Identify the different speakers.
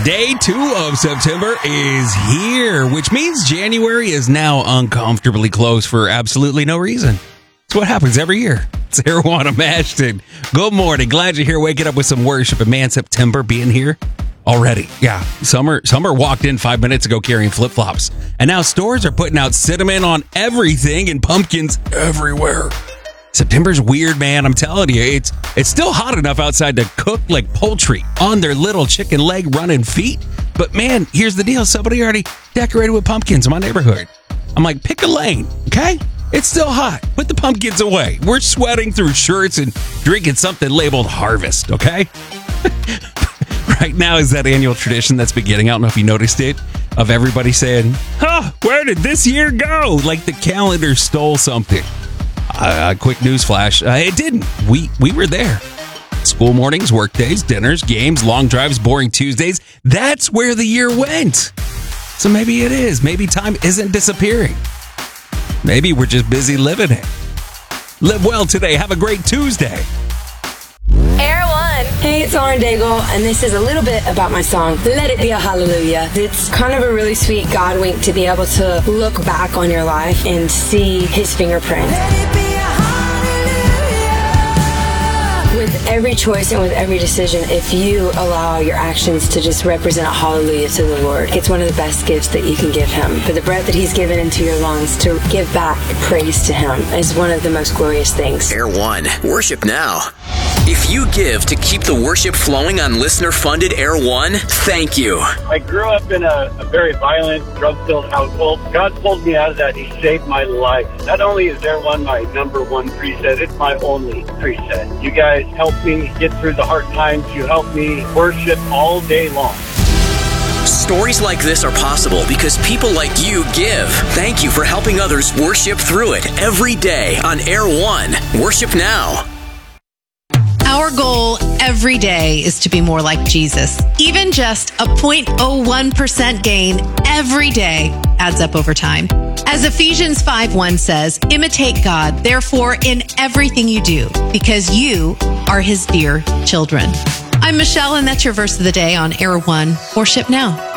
Speaker 1: Day 2 of September is here, which means January is now uncomfortably close for absolutely no reason. It's what happens every year. It's Airwana Ashton. Good morning. Glad you're here waking up with some worship. And man, September being here already. Yeah, Summer walked in 5 minutes ago carrying flip-flops. And now stores are putting out cinnamon on everything and pumpkins everywhere. September's weird, man. I'm telling you, it's still hot enough outside to cook like poultry on their little chicken leg running feet. But man, here's the deal. Somebody already decorated with pumpkins in my neighborhood. I'm like, pick a lane, okay? It's still hot. Put the pumpkins away. We're sweating through shirts and drinking something labeled Harvest, okay? Right now is that annual tradition that's beginning. I don't know if you noticed it, of everybody saying, where did this year go? Like the calendar stole something. Quick news flash. It didn't. We were there. School mornings, work days, dinners, games, long drives, boring Tuesdays. That's where the year went. So maybe it is. Maybe time isn't disappearing. Maybe we're just busy living it. Live well today. Have a great Tuesday.
Speaker 2: Air One. Hey, it's Lauren Daigle, and this is a little bit about my song, Let It Be a Hallelujah. It's kind of a really sweet God wink to be able to look back on your life and see His fingerprint. Let it be a hallelujah. With every choice and with every decision, if you allow your actions to just represent a hallelujah to the Lord, it's one of the best gifts that you can give Him. For the breath that He's given into your lungs, to give back praise to Him is one of the most glorious things.
Speaker 3: Air One. Worship now. If you give to keep the worship flowing on listener-funded Air One, thank you.
Speaker 4: I grew up in a very violent, drug-filled household. God pulled me out of that. He saved my life. Not only is Air One my number one preset, it's my only preset. You guys help me get through the hard times. You help me worship all day long.
Speaker 3: Stories like this are possible because people like you give. Thank you for helping others worship through it every day on Air One. Worship now.
Speaker 5: Our goal every day is to be more like Jesus. Even just a 0.01% gain every day adds up over time. As Ephesians 5:1 says, imitate God, therefore, in everything you do, because you are His dear children. I'm Michelle, and that's your verse of the day on Air One. Worship now.